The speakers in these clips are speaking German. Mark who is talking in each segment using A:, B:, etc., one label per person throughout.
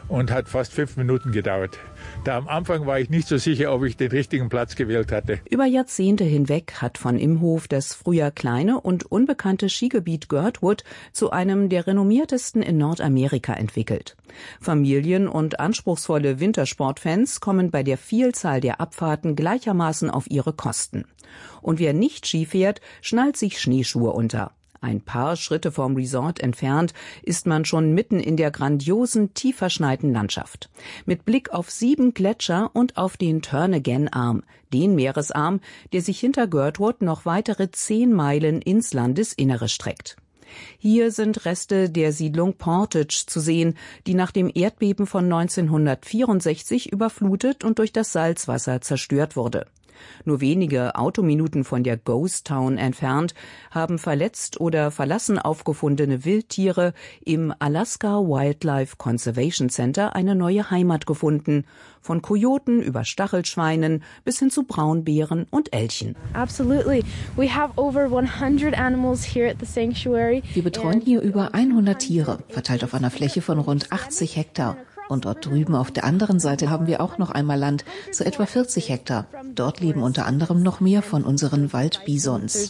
A: und hat fast 5 Minuten gedauert. Da am Anfang war ich nicht so sicher, ob ich den richtigen Platz gewählt hatte.
B: Über Jahrzehnte hinweg hat von Imhof das früher kleine und unbekannte Skigebiet Girdwood zu einem der renommiertesten in Nordamerika entwickelt. Familien und anspruchsvolle Wintersportfans kommen bei der Vielzahl der Abfahrten gleichermaßen auf ihre Kosten. Und wer nicht Ski fährt, schnallt sich Schneeschuhe unter. Ein paar Schritte vom Resort entfernt ist man schon mitten in der grandiosen, tief verschneiten Landschaft. Mit Blick auf 7 Gletscher und auf den Turnagain-Arm, den Meeresarm, der sich hinter Girdwood noch weitere 10 Meilen ins Landesinnere streckt. Hier sind Reste der Siedlung Portage zu sehen, die nach dem Erdbeben von 1964 überflutet und durch das Salzwasser zerstört wurde. Nur wenige Autominuten von der Ghost Town entfernt haben verletzt oder verlassen aufgefundene Wildtiere im Alaska Wildlife Conservation Center eine neue Heimat gefunden. Von Kojoten über Stachelschweinen bis hin zu Braunbären und Elchen.
C: Absolutely. We have over 100 animals here at the sanctuary.
D: Wir betreuen hier über 100 Tiere, verteilt auf einer Fläche von rund 80 Hektar. Und dort drüben auf der anderen Seite haben wir auch noch einmal Land, so etwa 40 Hektar. Dort leben unter anderem noch mehr von unseren Waldbisons.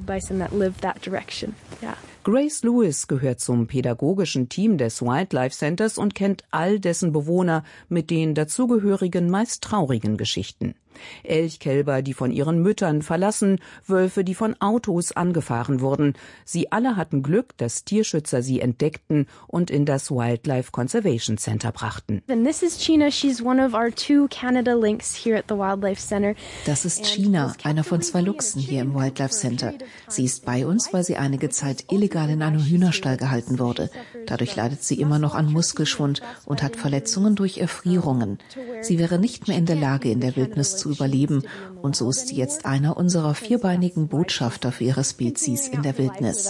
B: Grace Lewis gehört zum pädagogischen Team des Wildlife Centers und kennt all dessen Bewohner mit den dazugehörigen, meist traurigen Geschichten. Elchkälber, die von ihren Müttern verlassen, Wölfe, die von Autos angefahren wurden. Sie alle hatten Glück, dass Tierschützer sie entdeckten und in das Wildlife Conservation Center brachten.
C: Das ist China,
D: einer von 2 Luchsen hier im Wildlife Center. Sie ist bei uns, weil sie einige Zeit illegal in einem Hühnerstall gehalten wurde. Dadurch leidet sie immer noch an Muskelschwund und hat Verletzungen durch Erfrierungen. Sie wäre nicht mehr in der Lage, in der Wildnis zu überleben, und so ist sie jetzt einer unserer 4-beinigen Botschafter für ihre Spezies in der Wildnis.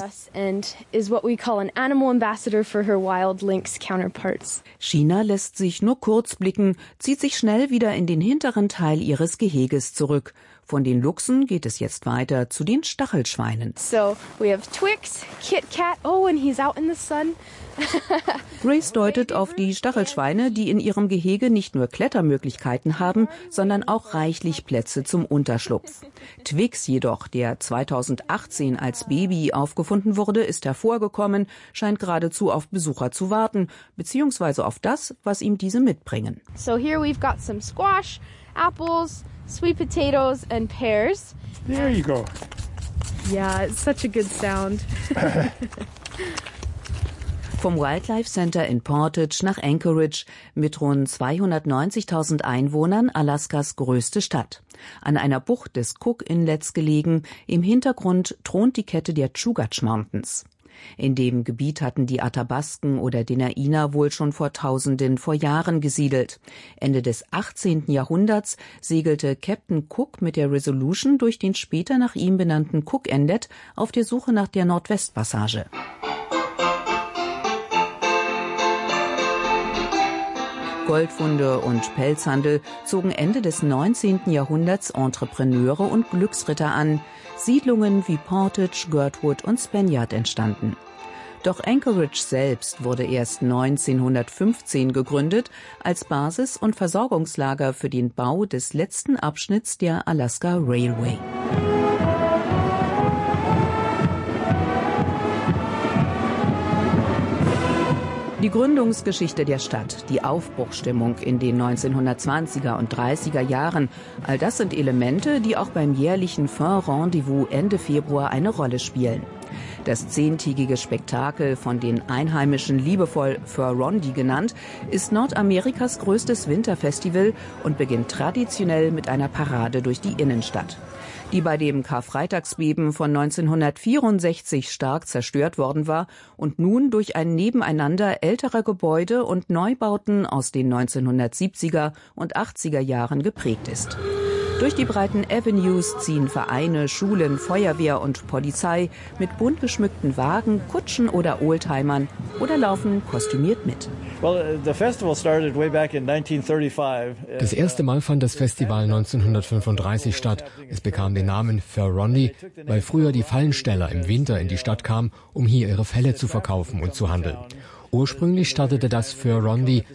B: China lässt sich nur kurz blicken, zieht sich schnell wieder in den hinteren Teil ihres Geheges zurück. Von den Luchsen geht es jetzt weiter zu den Stachelschweinen.
C: So, we have Twix, Kit Kat, oh, and he's out in the sun.
B: Grace deutet auf die Stachelschweine, die in ihrem Gehege nicht nur Klettermöglichkeiten haben, sondern auch reichlich Plätze zum Unterschlupf. Twix jedoch, der 2018 als Baby aufgefunden wurde, ist hervorgekommen, scheint geradezu auf Besucher zu warten, beziehungsweise auf das, was ihm diese mitbringen.
C: So here we've got some squash, apples, sweet potatoes and pears.
A: There you go.
C: Yeah, it's such a good sound.
B: Vom Wildlife Center in Portage nach Anchorage, mit rund 290.000 Einwohnern Alaskas größte Stadt. An einer Bucht des Cook Inlets gelegen, im Hintergrund thront die Kette der Chugach Mountains. In dem Gebiet hatten die Athabasken oder Dena'ina wohl schon vor Tausenden vor Jahren gesiedelt. Ende des 18. Jahrhunderts segelte Captain Cook mit der Resolution durch den später nach ihm benannten Cook Inlet auf der Suche nach der Nordwestpassage. Goldfunde und Pelzhandel zogen Ende des 19. Jahrhunderts Entrepreneure und Glücksritter an. Siedlungen wie Portage, Girdwood und Spaniard entstanden. Doch Anchorage selbst wurde erst 1915 gegründet als Basis und Versorgungslager für den Bau des letzten Abschnitts der Alaska Railway. Die Gründungsgeschichte der Stadt, die Aufbruchsstimmung in den 1920er und 30er Jahren, all das sind Elemente, die auch beim jährlichen Fur-Rendezvous Ende Februar eine Rolle spielen. Das 10-tägige Spektakel, von den Einheimischen liebevoll Fur-Rondi genannt, ist Nordamerikas größtes Winterfestival und beginnt traditionell mit einer Parade durch die Innenstadt, die bei dem Karfreitagsbeben von 1964 stark zerstört worden war und nun durch ein Nebeneinander älterer Gebäude und Neubauten aus den 1970er und 80er Jahren geprägt ist. Durch die breiten Avenues ziehen Vereine, Schulen, Feuerwehr und Polizei mit bunt geschmückten Wagen, Kutschen oder Oldtimern oder laufen kostümiert mit.
E: Das erste Mal fand das Festival 1935 statt. Es bekam den Namen Fur-Rondi, weil früher die Fallensteller im Winter in die Stadt kamen, um hier ihre Felle zu verkaufen und zu handeln. Ursprünglich startete das Fur-Rondi